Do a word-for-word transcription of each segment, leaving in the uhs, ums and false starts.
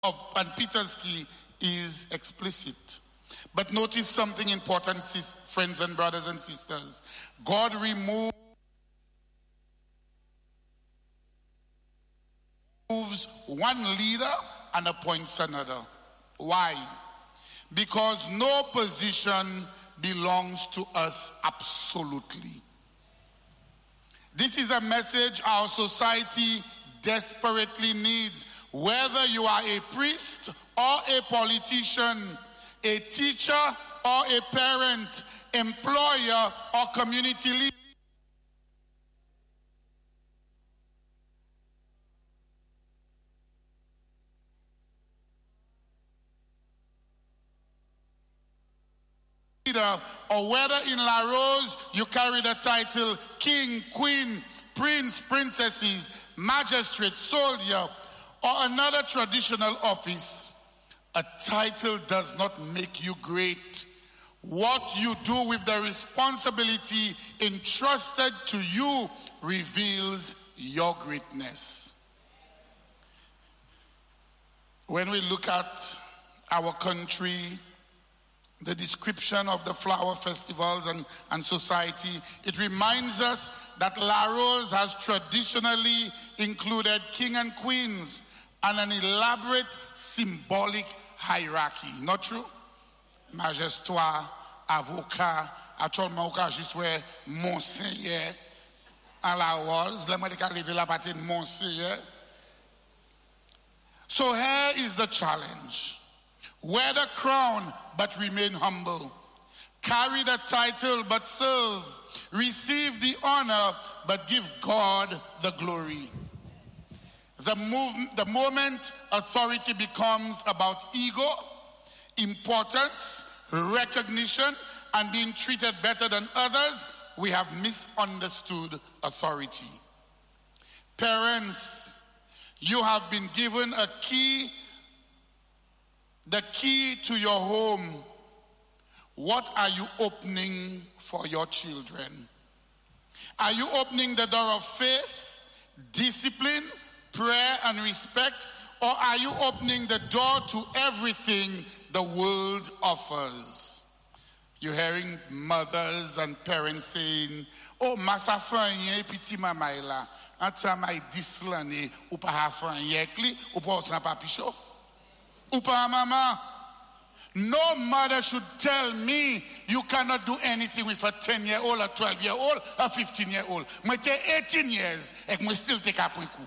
of and Peter's key is explicit. But notice something important, friends and brothers and sisters. God removes one leader and appoints another. Why? Because no position belongs to us absolutely. This is a message our society desperately needs. Whether you are a priest or a politician, a teacher or a parent, employer or community leader, or whether in La Rose you carry the title king, queen, prince, princesses, magistrate, soldier, or another traditional office, a title does not make you great. What you do with the responsibility entrusted to you reveals your greatness. When we look at our country, the description of the flower festivals and, and society, it reminds us that La Rose has traditionally included king and queens and an elaborate symbolic hierarchy. Not true? Majestoire, avocat, actuellement au cas juste ouais monseigneur en La Rose, le monde qui a levé la partie de monseigneur. So here is the challenge. Wear the crown, but remain humble. Carry the title, but serve. Receive the honor, but give God the glory. The, move, the moment authority becomes about ego, importance, recognition, and being treated better than others, we have misunderstood authority. Parents, you have been given a key The key to your home. What are you opening for your children? Are you opening the door of faith, discipline, prayer, and respect? Or are you opening the door to everything the world offers? You're hearing mothers and parents saying, oh, masa fanye piti mamaila, anta mai dislane, upa hafanye kli, upa osna papisho. Upa mama, no mother should tell me you cannot do anything with a ten-year-old, a twelve-year-old, a fifteen-year-old. I take eighteen years, and I still take up with you.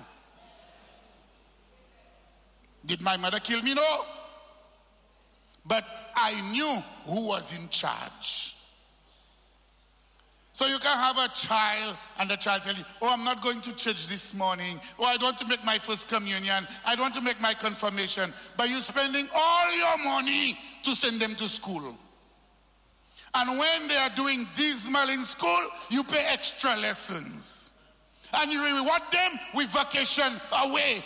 Did my mother kill me? No. But I knew who was in charge. So you can have a child and the child tell you, oh, I'm not going to church this morning. Oh, I don't want to make my first communion. I don't want to make my confirmation. But you're spending all your money to send them to school. And when they are doing dismal in school, you pay extra lessons. And you reward them with vacation away.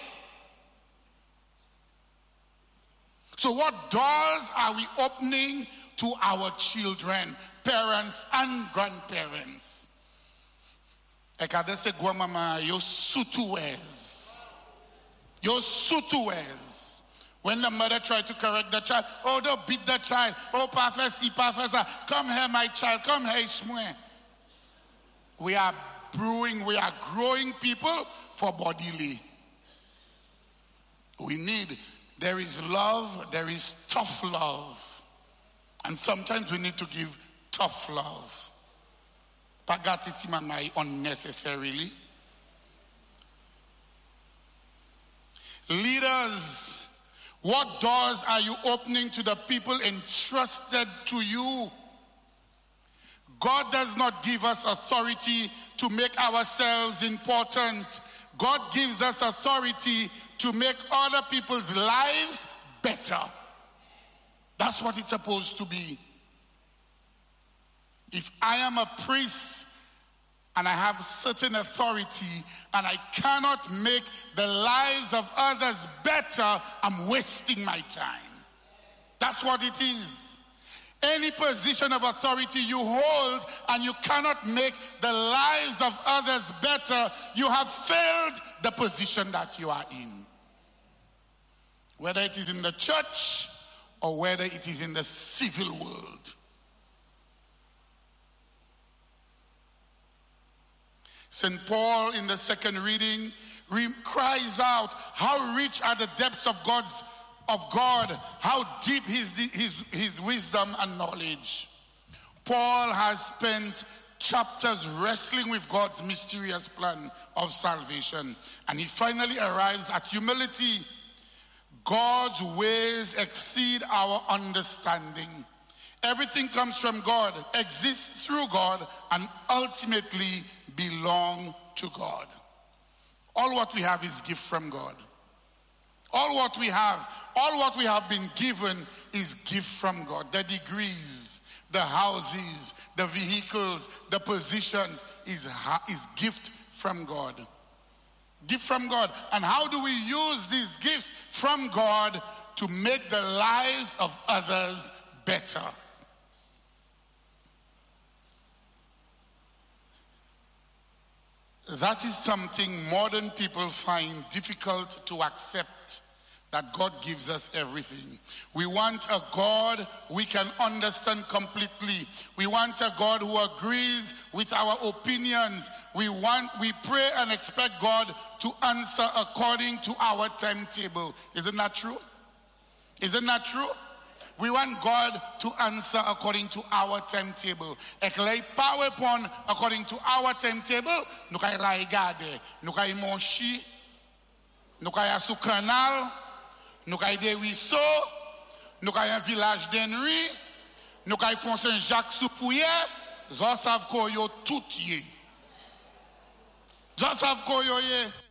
So what doors are we opening to our children, parents and grandparents? Ekadese gwa mama yo sutuwez. Yo sutuwez. When the mother tried to correct the child, oh, don't beat the child. Oh, professor, professor, come here, my child, come here, Ishmael. We are brewing, we are growing people for bodily. We need, there is love, there is tough love. And sometimes we need to give tough love. Pagatiti mamai unnecessarily. Leaders, what doors are you opening to the people entrusted to you? God does not give us authority to make ourselves important. God gives us authority to make other people's lives better. That's what it's supposed to be. If I am a priest and I have certain authority and I cannot make the lives of others better, I'm wasting my time. That's what it is. Any position of authority you hold and you cannot make the lives of others better, you have failed the position that you are in. whether it is in the church or whether it is in the civil world. Saint Paul in the second reading re- cries out, how rich are the depths of God's of God, how deep his, his, his wisdom and knowledge. Paul has spent chapters wrestling with God's mysterious plan of salvation, and he finally arrives at humility. God's ways exceed our understanding. Everything comes from God, exists through God, and ultimately belong to God. All what we have is gift from God. All what we have, all what we have been given is gift from God. The degrees, the houses, the vehicles, the positions is, is gift from God. Gift from God. And how do we use these gifts from God to make the lives of others better? That is something modern people find difficult to accept, that God gives us everything. We want a God we can understand completely. We want a God who agrees with our opinions. We want, we pray and expect God to answer according to our timetable. Isn't that true? Isn't that true? We want God to answer according to our timetable. Eklei PowerPoint according to our timetable. Nou kay la igade, nou kay monchi, nou kay sou canal, nou kay de ruisseaux, nou kay un village d'Henry, nou kay fon Saint-Jacques sou pouye, zon sav ko yo tout ye. Zon sav ko yo ye.